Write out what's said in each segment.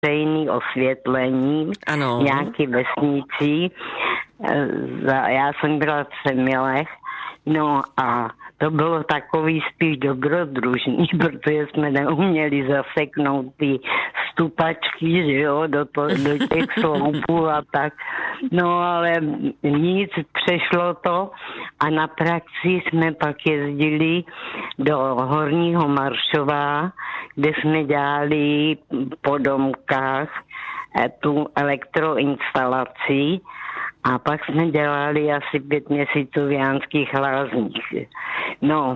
veřejný osvětlení, nějaký vesnicí. Já jsem byla v Semilech, no a to bylo takový spíš dobrodružný, protože jsme neuměli zaseknout ty stupačky, že jo, do těch sloupů a tak. No ale nic, přešlo to a na praxi jsme pak jezdili do Horního Maršova, kde jsme dělali po domkách tu elektroinstalaci. A pak jsme dělali asi 5 měsíců v Jánských Lázních. No,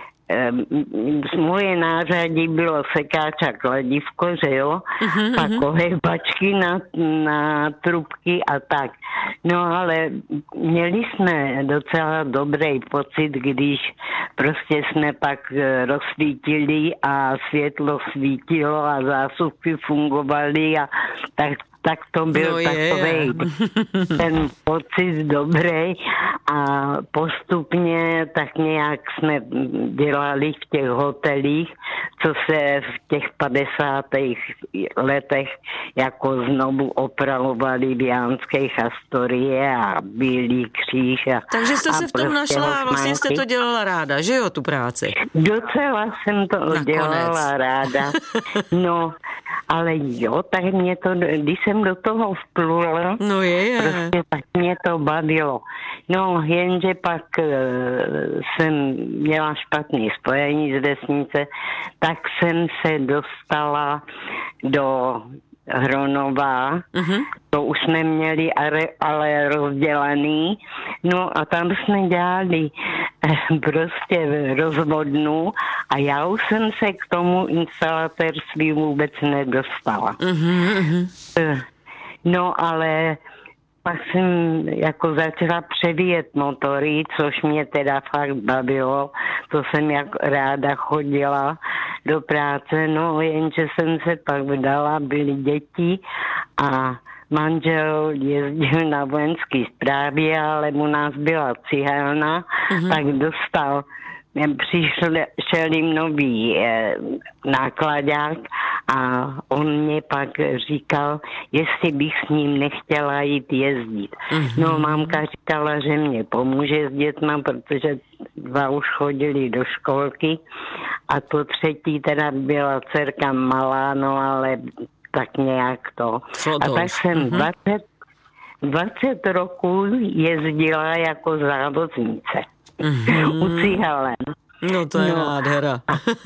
moje nářadí bylo sekáč a kladívko, že jo? Pak ohejbačky na trubky a tak. No ale měli jsme docela dobrý pocit, když prostě jsme pak rozsvítili a světlo svítilo a zásuvky fungovaly a tak to byl takovej ten pocit dobrý a postupně tak nějak jsme dělali v těch hotelích, co se v těch 50. letech jako znovu opravovali v Jánských Astorie a Bílý kříž. Takže jste se v tom našla a vlastně jste to dělala ráda, že jo, tu práci? Docela jsem to dělala ráda. No, ale jo, tak mě to, když jsem do toho vplula, prostě tak mě to bavilo. No, jenže pak jsem měla špatný spojení z vesnice, tak jsem se dostala do Hronova, to už jsme měli ale rozdělaný, no a tam jsme dělali prostě rozvodnu a já už jsem se k tomu instalatérství vůbec nedostala. No ale pak jsem jako začala převíjet motory, což mě teda fakt bavilo, to jsem jak ráda chodila do práce, no jenže jsem se pak vdala, byly děti a manžel jezdil na vojenské správě, ale u nás byla cihelna, tak dostal, přišel jim nový nákladák a on mě pak říkal, jestli bych s ním nechtěla jít jezdit. No mámka říkala, že mě pomůže s dětma, protože 2 už chodili do školky a to 3. teda byla dcerka malá, no ale tak nějak to. A tak jsem 20 roků jezdila jako závodnice u cihelen. No to je nádhera.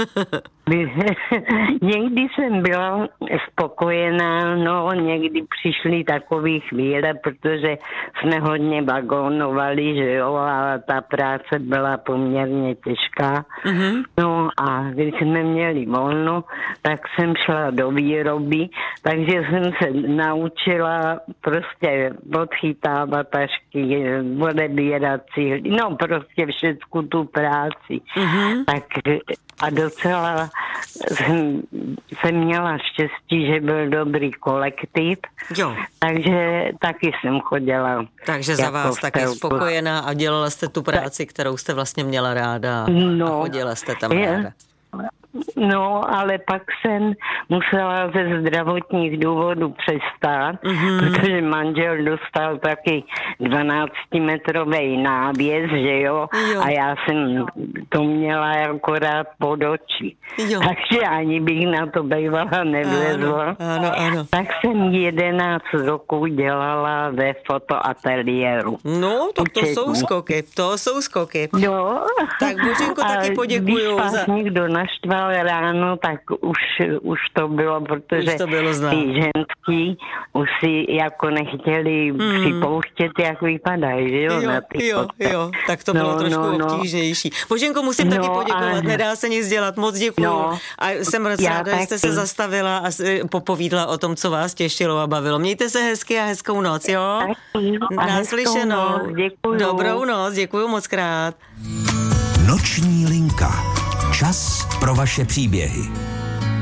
Někdy jsem byla spokojená, no někdy přišly takové chvíle, protože jsme hodně vagonovali, že jo, a ta práce byla poměrně těžká. No a když jsme měli volno, tak jsem šla do výroby, takže jsem se naučila prostě odchytávat tašky, odebírat cihly, no prostě všechnu tu práci. Tak a docela jsem měla štěstí, že byl dobrý kolektiv, takže taky jsem chodila. Takže za vás taky spokojená a dělala jste tu práci, kterou jste vlastně měla ráda a chodila jste tam ráda. No, ale pak jsem musela ze zdravotních důvodů přestát, protože manžel dostal taky 12-metrový návěs, že jo? A já jsem to měla akorát pod oči. Takže ani bych na to bývala nevlezla. Ano. Tak jsem 11 roků dělala ve fotoateliéru. No, to jsou skoky. No. Tak Boženko, taky poděkuju. Když vás někdo naštval ráno, tak už to bylo, protože ty ženský už si jako nechtěli připouštět, jak vypadají, že jo? Jo, tak to bylo trošku obtížnější. Boženko, musím taky poděkovat, nedá se nic dělat, moc děkuju. A jsem ráda, že jste se zastavila a popovídala o tom, co vás těšilo a bavilo. Mějte se hezky a hezkou noc, jo? Naslyšenou. Dobrou noc, děkuju moc krát. Noční linka. Čas pro vaše příběhy.